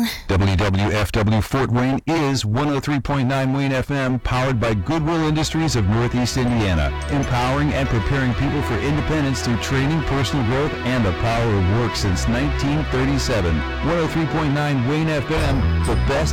WWFW Fort Wayne is 103.9 Wayne FM, powered by Goodwill Industries of Northeast Indiana, empowering and preparing people for independence through training, personal growth, and the power of work since 1937. 103.9 Wayne FM, the best